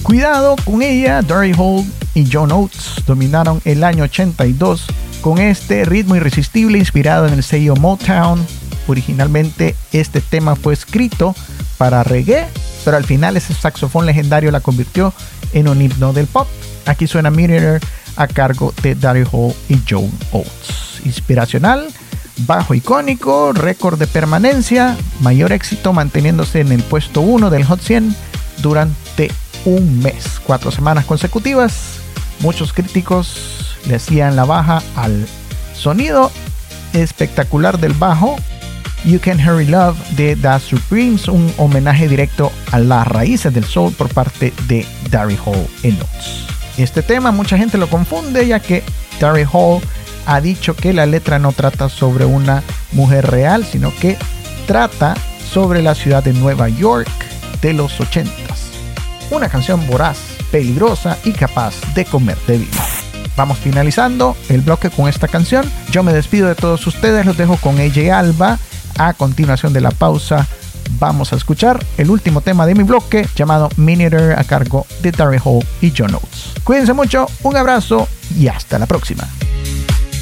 Cuidado con ella, Daryl Hall y John Oates dominaron el año 82 con este ritmo irresistible inspirado en el sello Motown. Originalmente este tema fue escrito para reggae, pero al final ese saxofón legendario la convirtió en un himno del pop. Aquí suena Millionaire a cargo de Daryl Hall y John Oates. Inspiracional, bajo icónico, récord de permanencia, mayor éxito manteniéndose en el puesto 1 del Hot 100 durante un mes, 4 semanas consecutivas. Muchos críticos le hacían la baja al sonido espectacular del bajo. You Can Hurry Love de The Supremes, un homenaje directo a las raíces del soul por parte de Daryl Hall and Oates. Este tema mucha gente lo confunde, ya que Daryl Hall ha dicho que la letra no trata sobre una mujer real, sino que trata sobre la ciudad de Nueva York de los 80s. Una canción voraz, peligrosa y capaz de comerte vivo. Vamos finalizando el bloque con esta canción. Yo me despido de todos ustedes, los dejo con AJ Alba. A continuación de la pausa vamos a escuchar el último tema de mi bloque llamado Millionaire a cargo de Daryl Hall y John Oates. Cuídense mucho, un abrazo y hasta la próxima.